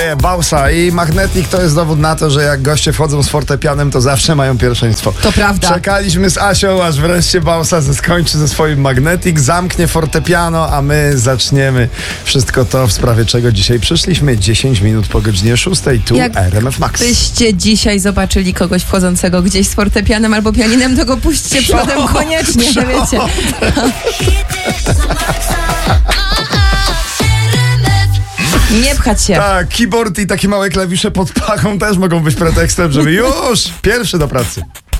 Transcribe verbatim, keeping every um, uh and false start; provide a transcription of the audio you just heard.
Bausa i Magnetic to jest dowód na to, że jak goście wchodzą z fortepianem, to zawsze mają pierwszeństwo. To prawda. Czekaliśmy z Asią, aż wreszcie Bausa skończy ze swoim Magnetic, zamknie fortepiano, a my zaczniemy wszystko to, w sprawie czego dzisiaj przyszliśmy. dziesięć minut po godzinie szóstej, tu Jak R M F Max. Byście dzisiaj zobaczyli kogoś wchodzącego gdzieś z fortepianem albo pianinem, to go puśćcie przodem koniecznie, wiecie. Nie pchać się. Tak, keyboard i takie małe klawisze pod pachą też mogą być pretekstem, żeby już pierwszy do pracy.